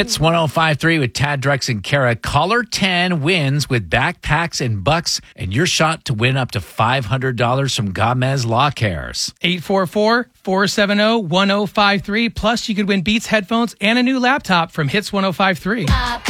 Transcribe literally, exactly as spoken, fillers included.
It's one oh five point three with Tad, Drex, and Kara. Caller ten wins with backpacks and bucks, and your shot to win up to five hundred dollars from Gomez Law Cares. eight four four, four seven zero, one zero five three. Plus, you could win Beats headphones and a new laptop from Hits one oh five point three.